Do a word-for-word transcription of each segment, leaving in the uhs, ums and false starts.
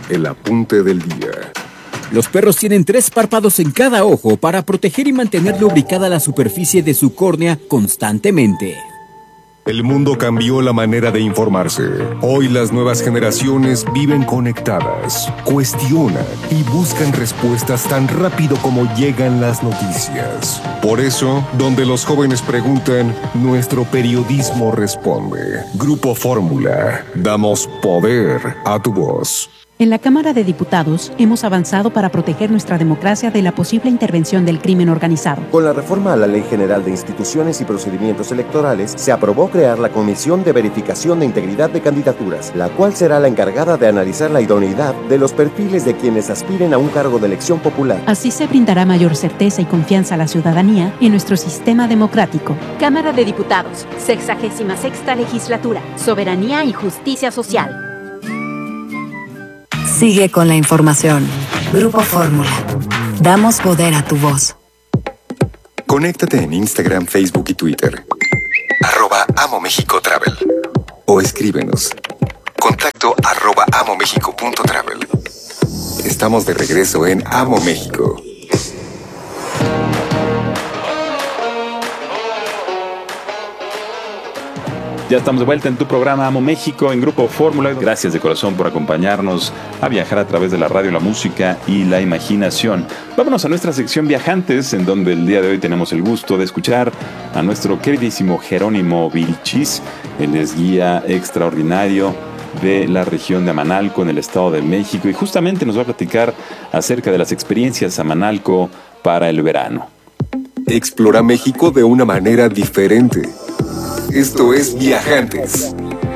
el apunte del día. Los perros tienen tres párpados en cada ojo para proteger y mantener lubricada la superficie de su córnea constantemente. El mundo cambió la manera de informarse. Hoy las nuevas generaciones viven conectadas, cuestionan y buscan respuestas tan rápido como llegan las noticias. Por eso, donde los jóvenes preguntan, nuestro periodismo responde. Grupo Fórmula, damos poder a tu voz. En la Cámara de Diputados hemos avanzado para proteger nuestra democracia de la posible intervención del crimen organizado. Con la reforma a la Ley General de Instituciones y Procedimientos Electorales, se aprobó crear la Comisión de Verificación de Integridad de Candidaturas, la cual será la encargada de analizar la idoneidad de los perfiles de quienes aspiren a un cargo de elección popular. Así se brindará mayor certeza y confianza a la ciudadanía en nuestro sistema democrático. Cámara de Diputados, sexagésima sexta legislatura, soberanía y justicia social. Sigue con la información. Grupo Fórmula. Damos poder a tu voz. Conéctate en Instagram, Facebook y Twitter. Arroba Amo México Travel. O escríbenos. Contacto arroba amomexico.travel. Estamos de regreso en Amo México. Ya estamos de vuelta en tu programa Amo México en Grupo Fórmula. Gracias de corazón por acompañarnos a viajar a través de la radio, la música y la imaginación. Vámonos a nuestra sección Viajantes, en donde el día de hoy tenemos el gusto de escuchar a nuestro queridísimo Jerónimo Vilchis. Él es guía extraordinario de la región de Amanalco en el Estado de México y justamente nos va a platicar acerca de las experiencias Amanalco para el verano. Explora México de una manera diferente. Esto es Viajantes.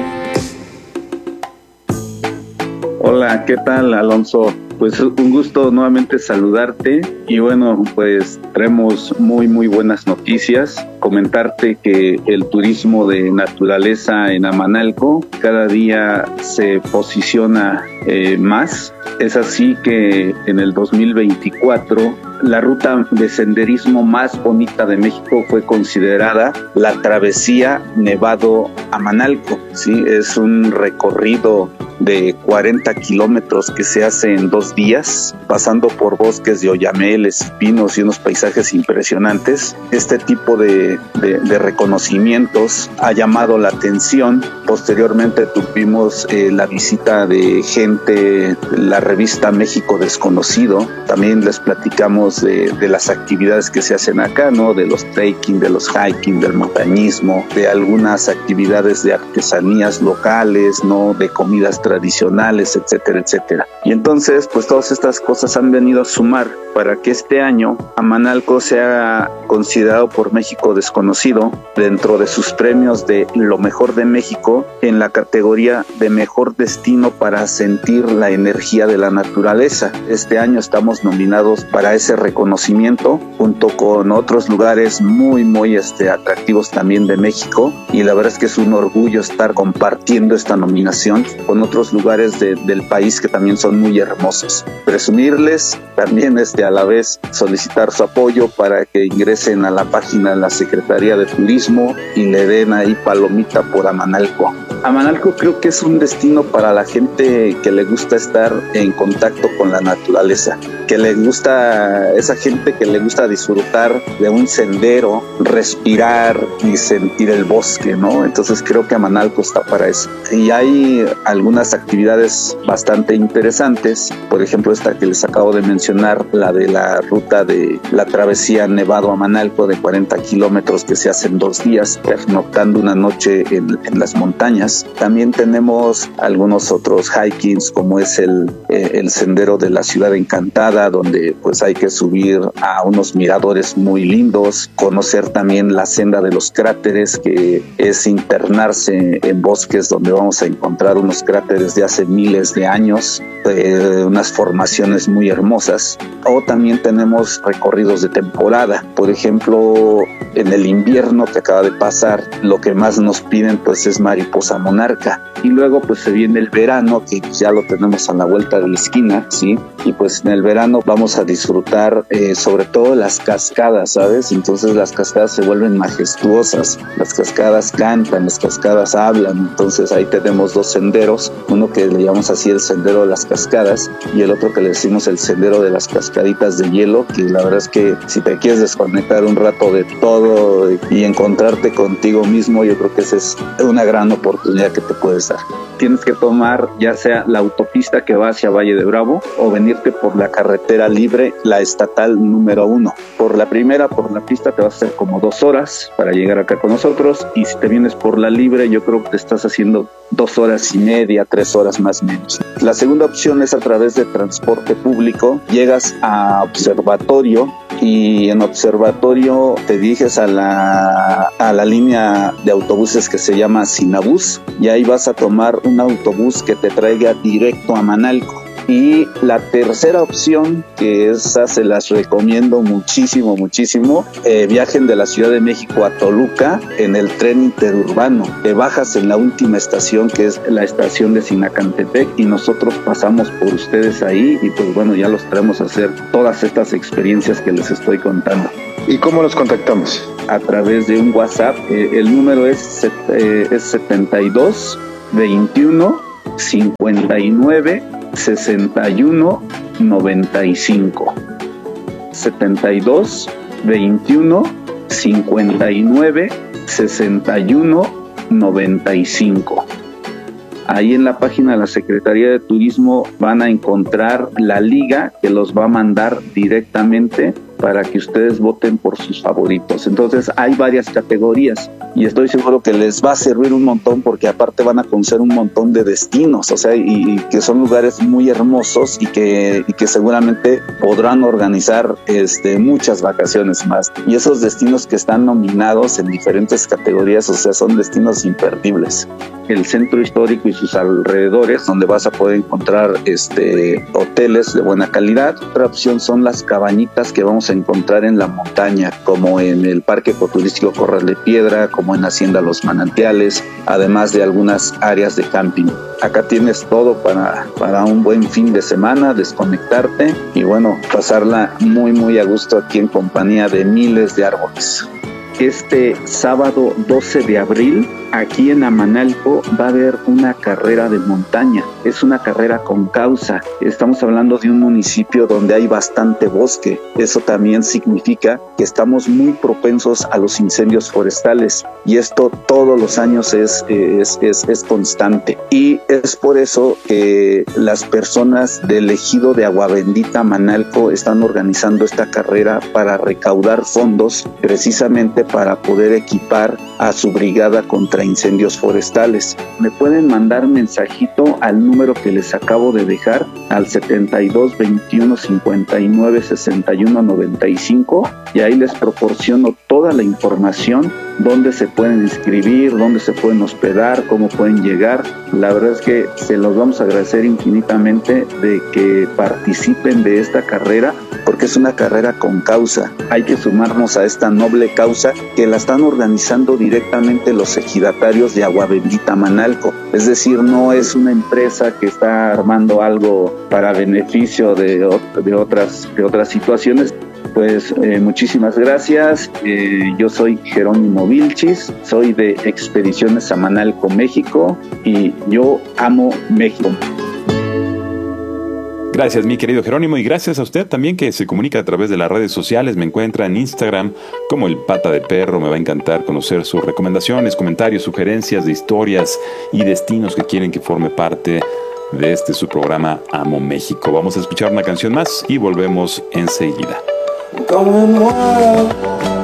Hola, ¿qué tal, Alonso? Pues un gusto nuevamente saludarte y bueno, pues traemos muy muy buenas noticias. Comentarte que el turismo de naturaleza en Amanalco cada día se posiciona eh, más. Es así que en el dos mil veinticuatro la ruta de senderismo más bonita de México fue considerada la Travesía Nevado Amanalco. Sí, es un recorrido de cuarenta kilómetros que se hace en dos días, pasando por bosques de oyameles, pinos y unos paisajes impresionantes. Este tipo de, de, de reconocimientos ha llamado la atención. Posteriormente tuvimos eh, la visita de gente, la revista México Desconocido. También les platicamos de, de las actividades que se hacen acá, ¿no? De los trekking, de los hiking, del montañismo, de algunas actividades de artesanías locales, ¿no? De comidas tradicionales, etcétera, etcétera. Y entonces, pues todas estas cosas han venido a sumar para que este año Amanalco sea considerado por México Desconocido dentro de sus premios de lo mejor de México en la categoría de mejor destino para sentir la energía de la naturaleza. Este año estamos nominados para ese reconocimiento junto con otros lugares muy muy este, atractivos también de México, y la verdad es que es un orgullo estar compartiendo esta nominación con otros lugares de, del país que también son muy hermosos. Presumirles también este, a la vez solicitar su apoyo para que ingresen a la página de la Secretaría de Turismo y le den ahí palomita por Amanalco. Amanalco creo que es un destino para la gente que le gusta estar en contacto con la naturaleza, que le gusta, esa gente que le gusta disfrutar de un sendero, respirar y sentir el bosque, ¿no? Entonces creo que Amanalco está para eso. Y hay algunas actividades bastante interesantes, por ejemplo esta que les acabo de mencionar, la de la ruta de la travesía Nevado Amanalco de cuarenta kilómetros que se hace en dos días, pernoctando una noche en, en las montañas. También tenemos algunos otros hikings como es el, eh, el sendero de la Ciudad Encantada, donde pues hay que subir a unos miradores muy lindos, conocer también la senda de los cráteres, que es internarse en bosques donde vamos a encontrar unos cráteres de hace miles de años, eh, unas formaciones muy hermosas. O también tenemos recorridos de temporada, por ejemplo en el invierno que acaba de pasar, lo que más nos piden pues es mariposa Monarca. Y luego pues se viene el verano, que ya lo tenemos a la vuelta de la esquina, ¿sí? Y pues en el verano vamos a disfrutar eh, sobre todo las cascadas, ¿sabes? Entonces las cascadas se vuelven majestuosas, las cascadas cantan, las cascadas hablan. Entonces ahí tenemos dos senderos, uno que le llamamos así el sendero de las cascadas y el otro que le decimos el sendero de las cascaditas de hielo, que la verdad es que si te quieres desconectar un rato de todo y encontrarte contigo mismo, yo creo que esa es una gran oportunidad que te puedes dar. Tienes que tomar ya sea la autopista que va hacia Valle de Bravo o venirte por la carretera libre, la estatal número uno. Por la primera, por la pista, te vas a hacer como dos horas para llegar acá con nosotros, y si te vienes por la libre, yo creo que te estás haciendo dos horas y media, tres horas más o menos. La segunda opción es a través de transporte público. Llegas a Observatorio y en Observatorio te diriges a la, a la línea de autobuses que se llama Sinabús, y ahí vas a tomar un autobús que te traiga directo a Manalco. Y la tercera opción, que esa se las recomiendo muchísimo, muchísimo, eh, viajen de la Ciudad de México a Toluca en el tren interurbano. Te bajas en la última estación, que es la estación de Sinacantepec, y nosotros pasamos por ustedes ahí y pues bueno, ya los traemos a hacer todas estas experiencias que les estoy contando. ¿Y cómo los contactamos? A través de un WhatsApp. Eh, el número es, eh, es setenta y dos, veintiuno, cincuenta y nueve, sesenta y uno, noventa y cinco. setenta y dos, veintiuno, cincuenta y nueve, sesenta y uno, noventa y cinco. Ahí en la página de la Secretaría de Turismo van a encontrar la liga que los va a mandar directamente para que ustedes voten por sus favoritos. Entonces hay varias categorías y estoy seguro que les va a servir un montón, porque aparte van a conocer un montón de destinos, o sea, y, y que son lugares muy hermosos y que, y que seguramente podrán organizar este, muchas vacaciones más. Y esos destinos que están nominados en diferentes categorías, o sea, son destinos imperdibles. El centro histórico y sus alrededores, donde vas a poder encontrar este, hoteles de buena calidad. Otra opción son las cabañitas que vamos a encontrar en la montaña, como en el Parque Ecoturístico Corral de Piedra, como en Hacienda Los Manantiales, además de algunas áreas de camping. Acá tienes todo para, para un buen fin de semana, desconectarte y bueno, pasarla muy muy a gusto aquí en compañía de miles de árboles. Este sábado doce de abril, aquí en Amanalco, va a haber una carrera de montaña. Es una carrera con causa. Estamos hablando de un municipio donde hay bastante bosque. Eso también significa que estamos muy propensos a los incendios forestales. Y esto todos los años es, es, es, es constante. Y es por eso que las personas del ejido de Agua Bendita, Amanalco, están organizando esta carrera para recaudar fondos precisamente para poder equipar a su brigada contra incendios forestales. Me pueden mandar mensajito al número que les acabo de dejar, al setenta y dos, veintiuno, cincuenta y nueve, sesenta y uno, noventa y cinco, y ahí les proporciono toda la información, dónde se pueden inscribir, dónde se pueden hospedar, cómo pueden llegar. La verdad es que se los vamos a agradecer infinitamente de que participen de esta carrera, porque es una carrera con causa. Hay que sumarnos a esta noble causa que la están organizando directamente los ejidatarios de Agua Bendita Manalco. Es decir, no es una empresa que está armando algo para beneficio de, de, otras, de otras situaciones. Pues eh, muchísimas gracias. Eh, yo soy Jerónimo Vilchis, soy de Expediciones Amanalco, México, y yo amo México. Gracias, mi querido Jerónimo, y gracias a usted también que se comunica a través de las redes sociales. Me encuentra en Instagram como el Pata de Perro. Me va a encantar conocer sus recomendaciones, comentarios, sugerencias de historias y destinos que quieren que forme parte de este su programa Amo México. Vamos a escuchar una canción más y volvemos enseguida.